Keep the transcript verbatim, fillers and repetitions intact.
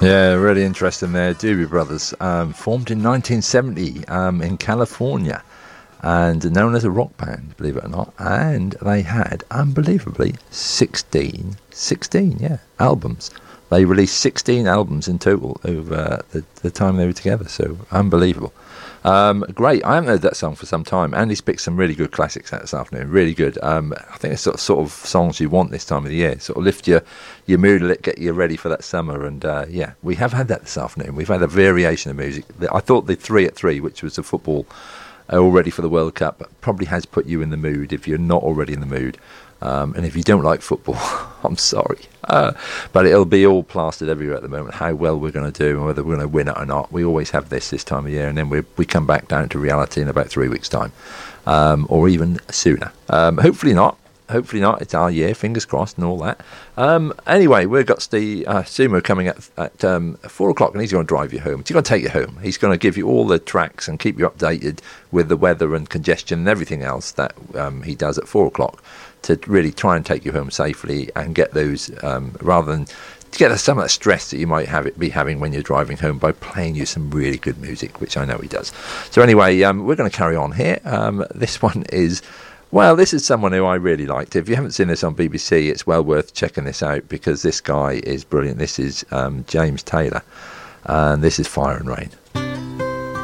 Yeah, really interesting there. Doobie Brothers, um, formed in nineteen seventy um, in California and known as a rock band, believe it or not. And they had, unbelievably, sixteen, sixteen, yeah, albums. They released sixteen albums in total over the, the time they were together, so unbelievable. Um, great. I haven't heard that song for some time. Andy's picked some really good classics out this afternoon. Really good. Um, I think it's sort of, sort of songs you want this time of the year. Sort of lift your, your mood a little, get you ready for that summer. And uh, yeah, we have had that this afternoon. We've had a variation of music. I thought the three at three, which was the football uh, all ready for the World Cup, probably has put you in the mood if you're not already in the mood. Um, and if you don't like football, I'm sorry. Uh, but it'll be all plastered everywhere at the moment, how well we're going to do and whether we're going to win it or not. We always have this this time of year, and then we we come back down to reality in about three weeks' time, um, or even sooner. Um, hopefully not. Hopefully not. It's our year, fingers crossed and all that. Um, anyway, we've got Steve uh, Sumo coming at, at um, four o'clock, and he's going to drive you home. He's going to take you home. He's going to give you all the tracks and keep you updated with the weather and congestion and everything else that um, he does at four o'clock to really try and take you home safely and get those, um, rather than to get some of that stress that you might have it be having when you're driving home, by playing you some really good music, which I know he does. So anyway, um, we're going to carry on here. Um, this one is... Well, this is someone who I really liked. If you haven't seen this on B B C, it's well worth checking this out because this guy is brilliant. This is um, James Taylor, and this is Fire and Rain.